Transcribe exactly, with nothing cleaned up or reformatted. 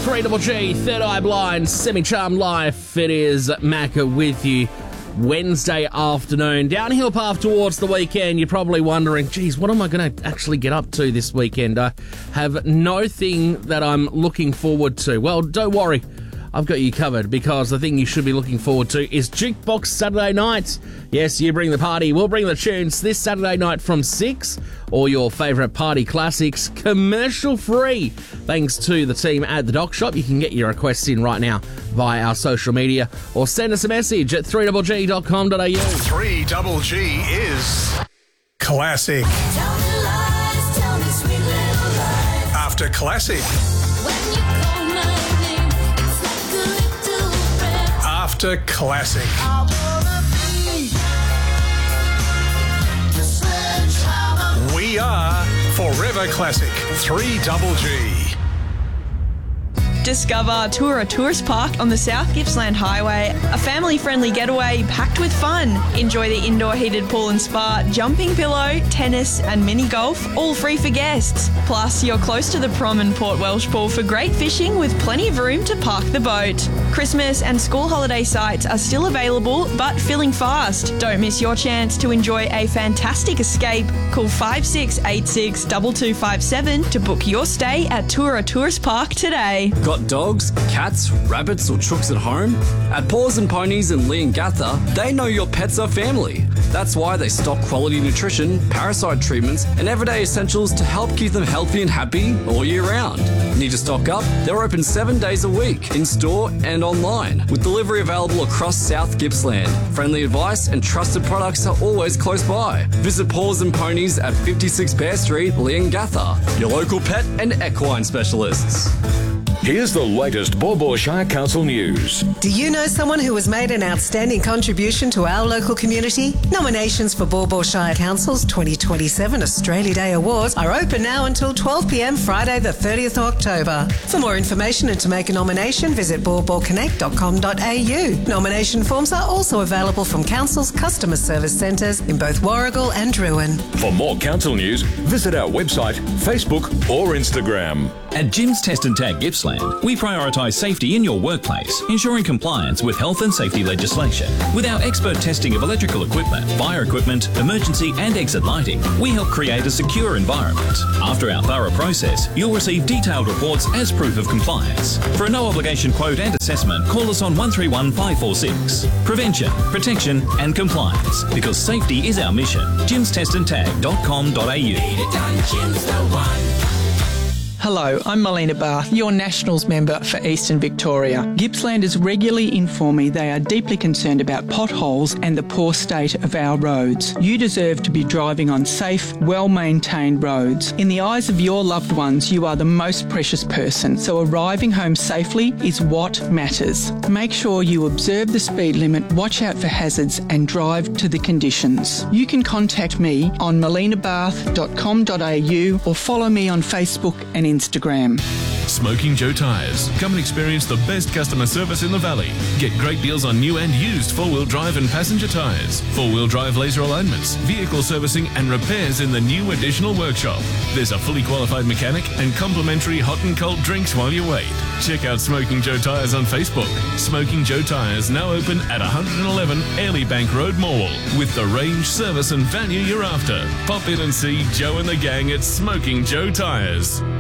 three G G, Third Eye Blind, Semi-Charmed Life. It is Macca with you Wednesday afternoon. Downhill path towards the weekend. You're probably wondering, geez, what am I going to actually get up to this weekend? I have no thing that I'm looking forward to. Well, don't worry. I've got you covered, because the thing you should be looking forward to is Jukebox Saturday night. Yes, you bring the party, we'll bring the tunes this Saturday night from six. All your favourite party classics, commercial free. Thanks to the team at the Dock Shop. You can get your requests in right now via our social media, or send us a message at three g g dot com dot a u. three G G is classic. Tell me lies, tell me sweet little lies. After classic. When you call my name, it's like a little prayer. After classic. I wanna be the sledgehammer. We are Forever Classic. three G G. Discover Toura Tourist Park on the South Gippsland Highway, a family-friendly getaway packed with fun. Enjoy the indoor heated pool and spa, jumping pillow, tennis and mini golf, all free for guests. Plus, you're close to the Prom and Port Welsh Pool for great fishing with plenty of room to park the boat. Christmas and school holiday sites are still available, but filling fast. Don't miss your chance to enjoy a fantastic escape. Call five six eight six, two two five seven to book your stay at Toura Tourist Park today. Got dogs, cats, rabbits or chooks at home? At Paws and Ponies in Leongatha, they know your pets are family. That's why they stock quality nutrition, parasite treatments and everyday essentials to help keep them healthy and happy all year round. Need to stock up? They're open seven days a week, in store and online, with delivery available across South Gippsland. Friendly advice and trusted products are always close by. Visit Paws and Ponies at fifty-six Bear Street, Leongatha, your local pet and equine specialists. Here's the latest Baw Baw Shire Council news. Do you know someone who has made an outstanding contribution to our local community? Nominations for Baw Baw Shire Council's twenty twenty-seven Australia Day Awards are open now until twelve p m Friday the thirtieth of October. For more information and to make a nomination, visit baw baw connect dot com dot a u. Nomination forms are also available from Council's customer service centres in both Warragul and Druin. For more council news, visit our website, Facebook or Instagram. At Jim's Test and Tag Gippsland, we prioritise safety in your workplace, ensuring compliance with health and safety legislation. With our expert testing of electrical equipment, fire equipment, emergency and exit lighting, we help create a secure environment. After our thorough process, you'll receive detailed reports as proof of compliance. For a no-obligation quote and assessment, call us on one three one five four six. Prevention, protection and compliance, because safety is our mission. jims test and tag dot com dot a u. Hello, I'm Melina Barth, your Nationals member for Eastern Victoria. Gippslanders regularly inform me they are deeply concerned about potholes and the poor state of our roads. You deserve to be driving on safe, well-maintained roads. In the eyes of your loved ones, you are the most precious person, so arriving home safely is what matters. Make sure you observe the speed limit, watch out for hazards and drive to the conditions. You can contact me on melina barth dot com dot a u or follow me on Facebook and Instagram. Smoking Joe Tyres. Come and experience the best customer service in the valley. Get great deals on new and used four-wheel drive and passenger tyres, four-wheel drive laser alignments, vehicle servicing and repairs in the new additional workshop. There's a fully qualified mechanic and complimentary hot and cold drinks while you wait. Check out Smoking Joe Tyres on Facebook. Smoking Joe Tyres now open at one eleven Airlie Bank Road, Morwell, with the range, service and value you're after. Pop in and see Joe and the gang at Smoking Joe Tyres.